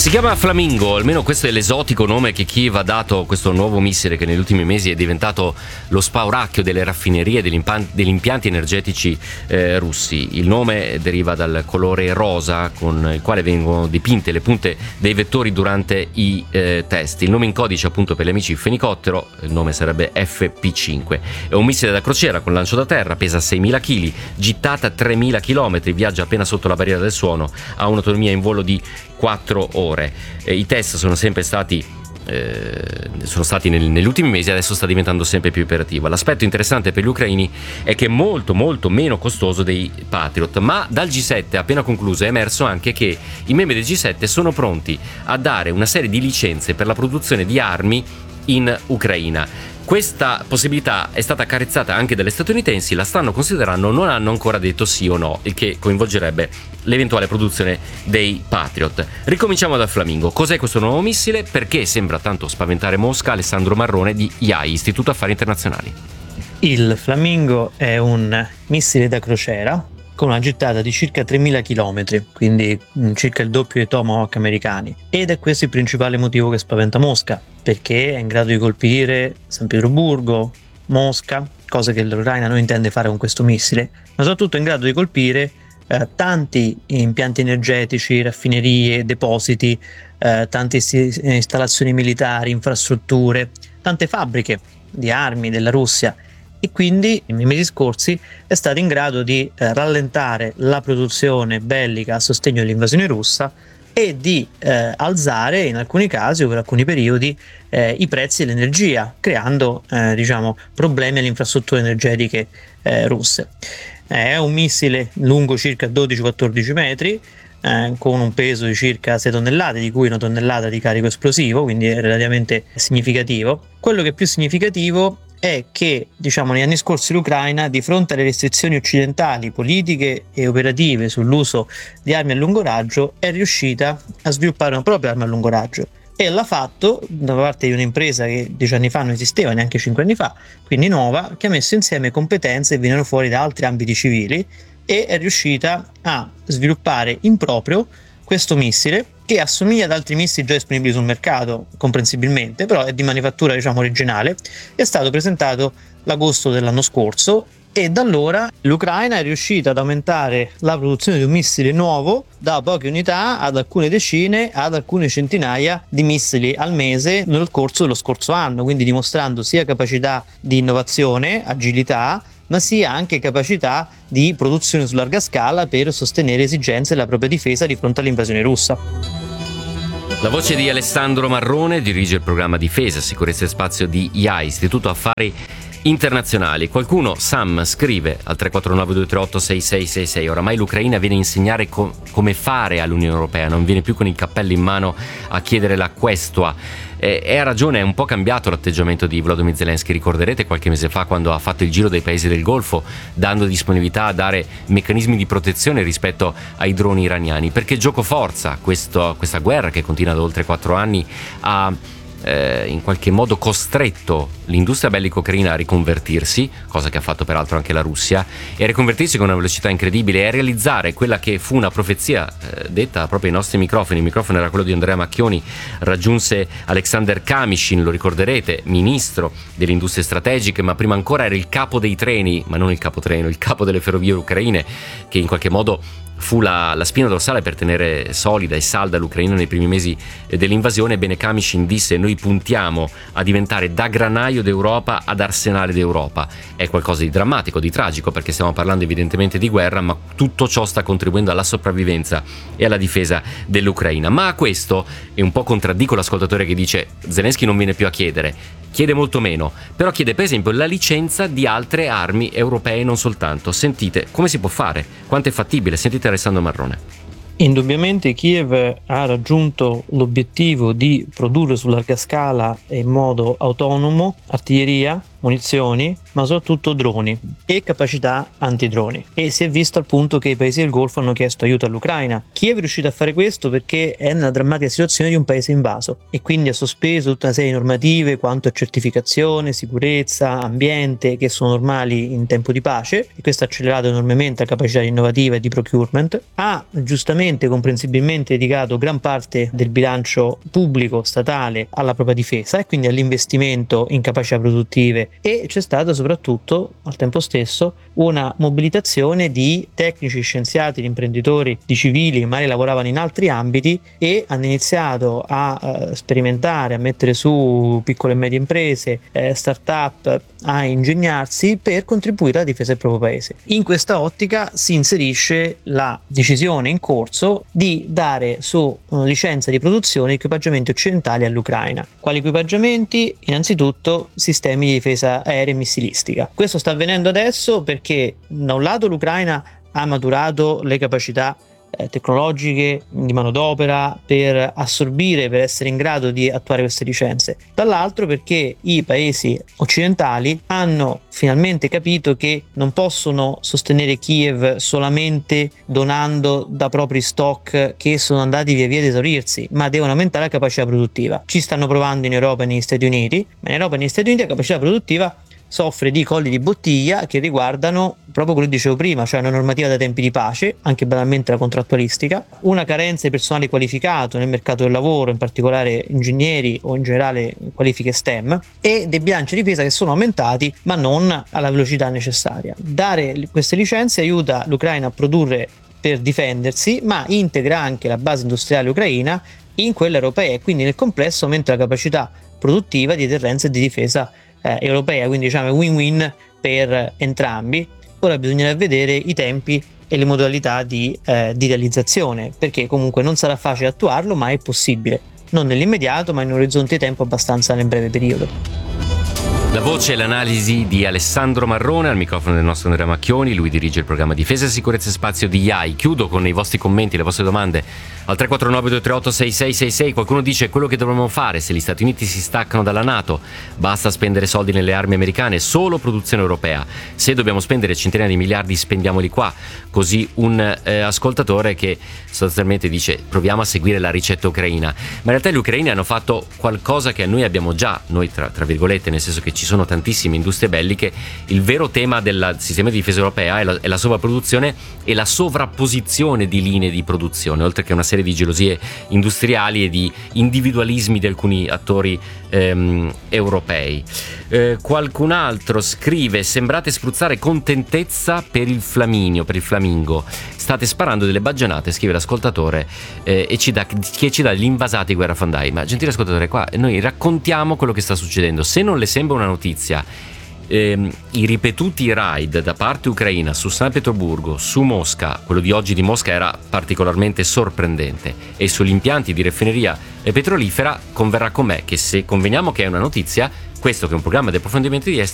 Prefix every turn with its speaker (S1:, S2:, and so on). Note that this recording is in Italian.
S1: Si chiama Flamingo, almeno questo è l'esotico nome che Kiev ha dato a questo nuovo missile che negli ultimi mesi è diventato lo spauracchio delle raffinerie e degli impianti energetici russi. Il nome deriva dal colore rosa con il quale vengono dipinte le punte dei vettori durante i test. Il nome in codice, appunto, per gli amici fenicottero, il nome sarebbe FP5. È un missile da crociera con lancio da terra, pesa 6.000 kg, gittata 3.000 km, viaggia appena sotto la barriera del suono, ha un'autonomia in volo di 4 ore. I test sono stati negli ultimi mesi, adesso sta diventando sempre più operativo. L'aspetto interessante per gli ucraini è che è molto meno costoso dei Patriot, ma dal G7 appena concluso è emerso anche che i membri del G7 sono pronti a dare una serie di licenze per la produzione di armi in Ucraina. Questa possibilità è stata accarezzata anche dalle statunitensi, la stanno considerando, non hanno ancora detto sì o no, il che coinvolgerebbe l'eventuale produzione dei Patriot. Ricominciamo dal Flamingo. Cos'è questo nuovo missile? Perché sembra tanto spaventare Mosca? Alessandro Marrone di IAI, Istituto Affari Internazionali.
S2: Il Flamingo è un missile da crociera con una gittata di circa 3.000 km, quindi circa il doppio dei Tomahawk americani. Ed è questo il principale motivo che spaventa Mosca, perché è in grado di colpire San Pietroburgo, Mosca, cosa che l'Ucraina non intende fare con questo missile, ma soprattutto è in grado di colpire tanti impianti energetici, raffinerie, depositi, tante installazioni militari, infrastrutture, tante fabbriche di armi della Russia. E quindi nei mesi scorsi è stato in grado di rallentare la produzione bellica a sostegno dell'invasione russa e di alzare in alcuni casi o per alcuni periodi i prezzi dell'energia, creando problemi alle infrastrutture energetiche russe. È un missile lungo circa 12-14 metri, con un peso di circa 6 tonnellate, di cui 1 tonnellata di carico esplosivo, quindi è relativamente significativo. Quello che è più significativo è che, negli anni scorsi l'Ucraina, di fronte alle restrizioni occidentali, politiche e operative sull'uso di armi a lungo raggio, è riuscita a sviluppare una propria arma a lungo raggio. E l'ha fatto da parte di un'impresa che 10 anni fa non esisteva, neanche 5 anni fa, quindi nuova, che ha messo insieme competenze che venivano fuori da altri ambiti civili e è riuscita a sviluppare in proprio questo missile, che assomiglia ad altri missili già disponibili sul mercato, comprensibilmente, però è di manifattura originale. È stato presentato l'agosto dell'anno scorso e da allora l'Ucraina è riuscita ad aumentare la produzione di un missile nuovo da poche unità ad alcune decine, ad alcune centinaia di missili al mese nel corso dello scorso anno, quindi dimostrando sia capacità di innovazione, agilità, ma sia anche capacità di produzione su larga scala per sostenere esigenze della propria difesa di fronte all'invasione russa.
S1: La voce di Alessandro Marrone, dirige il programma Difesa, Sicurezza e Spazio di IAI, Istituto Affari Internazionali. Qualcuno, Sam, scrive al 349-238-6666: oramai l'Ucraina viene a insegnare come fare all'Unione Europea, non viene più con il cappello in mano a chiedere la questua. E ha ragione, è un po' cambiato l'atteggiamento di Volodymyr Zelensky. Ricorderete qualche mese fa quando ha fatto il giro dei paesi del Golfo, dando disponibilità a dare meccanismi di protezione rispetto ai droni iraniani, perché gioco forza questa guerra che continua da oltre 4 anni ha in qualche modo costretto l'industria bellica ucraina a riconvertirsi, cosa che ha fatto peraltro anche la Russia, e a riconvertirsi con una velocità incredibile e a realizzare quella che fu una profezia detta proprio ai nostri microfoni. Il microfono era quello di Andrea Macchioni, raggiunse Alexander Kamyshin, lo ricorderete, ministro delle industrie strategiche, ma prima ancora era il capo dei treni, ma non il capotreno, il capo delle ferrovie ucraine, che in qualche modo fu la spina dorsale per tenere solida e salda l'Ucraina nei primi mesi dell'invasione. Bene, Kamyshin disse: noi puntiamo a diventare da granaio d'Europa ad arsenale d'Europa. È qualcosa di drammatico, di tragico, perché stiamo parlando evidentemente di guerra, ma tutto ciò sta contribuendo alla sopravvivenza e alla difesa dell'Ucraina. Ma a questo, e un po' contraddico l'ascoltatore che dice Zelensky non viene più a chiede molto meno, però chiede per esempio la licenza di altre armi europee, non soltanto. Sentite, come si può fare? Quanto è fattibile? Sentite Alessandro Marrone.
S2: Indubbiamente Kiev ha raggiunto l'obiettivo di produrre su larga scala e in modo autonomo artiglieria, munizioni, ma soprattutto droni e capacità antidroni. E si è visto al punto che i paesi del Golfo hanno chiesto aiuto all'Ucraina. Kiev è riuscito a fare questo perché è nella drammatica situazione di un paese invaso e quindi ha sospeso tutta una serie di normative quanto a certificazione, sicurezza, ambiente, che sono normali in tempo di pace, e questo ha accelerato enormemente la capacità innovativa e di procurement. Ha giustamente, comprensibilmente, dedicato gran parte del bilancio pubblico statale alla propria difesa e quindi all'investimento in capacità produttive, e c'è stata soprattutto al tempo stesso una mobilitazione di tecnici, scienziati, imprenditori, di civili che magari lavoravano in altri ambiti e hanno iniziato a sperimentare, a mettere su piccole e medie imprese, start-up, a ingegnarsi per contribuire alla difesa del proprio paese. In questa ottica si inserisce la decisione in corso di dare su licenza di produzione equipaggiamenti occidentali all'Ucraina. Quali equipaggiamenti? Innanzitutto sistemi di difesa aerea e missilistica. Questo sta avvenendo adesso perché da un lato l'Ucraina ha maturato le capacità tecnologiche, di manodopera per assorbire, per essere in grado di attuare queste licenze, dall'altro perché i paesi occidentali hanno finalmente capito che non possono sostenere Kiev solamente donando da propri stock che sono andati via via ad esaurirsi, ma devono aumentare la capacità produttiva. Ci stanno provando in Europa e negli Stati Uniti, ma in Europa e negli Stati Uniti la capacità produttiva soffre di colli di bottiglia che riguardano proprio quello che dicevo prima, cioè una normativa da tempi di pace, anche banalmente la contrattualistica, una carenza di personale qualificato nel mercato del lavoro, in particolare ingegneri o in generale qualifiche STEM, e dei bilanci di difesa che sono aumentati ma non alla velocità necessaria. Dare queste licenze aiuta l'Ucraina a produrre per difendersi, ma integra anche la base industriale ucraina in quella europea e quindi nel complesso aumenta la capacità produttiva di deterrenza e di difesa europea, quindi diciamo win-win per entrambi. Ora bisognerà vedere i tempi e le modalità di realizzazione, perché comunque non sarà facile attuarlo, ma è possibile, non nell'immediato ma in un orizzonte di tempo abbastanza nel breve periodo.
S1: La voce e l'analisi di Alessandro Marrone, al microfono del nostro Andrea Macchioni. Lui dirige il programma Difesa, Sicurezza e Spazio di IAI. Chiudo con i vostri commenti, le vostre domande al 349-238-6666. Qualcuno dice: quello che dovremmo fare se gli Stati Uniti si staccano dalla NATO, basta spendere soldi nelle armi americane, solo produzione europea. Se dobbiamo spendere centinaia di miliardi, spendiamoli qua. Così un ascoltatore che sostanzialmente dice: proviamo a seguire la ricetta ucraina. Ma in realtà gli ucraini hanno fatto qualcosa che noi abbiamo già, noi tra virgolette, nel senso che ci sono tantissime industrie belliche. Il vero tema del sistema di difesa europea è la sovrapproduzione e la sovrapposizione di linee di produzione, oltre che una serie di gelosie industriali e di individualismi di alcuni attori europei. Qualcun altro scrive: sembrate spruzzare contentezza per il flamingo, state sparando delle baggianate, scrive l'ascoltatore, che ci dà gli invasati guerra fandai. Ma gentile ascoltatore, qua noi raccontiamo quello che sta succedendo. Se non le sembra una notizia, i ripetuti raid da parte ucraina su San Pietroburgo, su Mosca, quello di oggi di Mosca era particolarmente sorprendente, e sugli impianti di raffineria petrolifera, converrà con me che se conveniamo che è una notizia, questo che è un programma di approfondimento di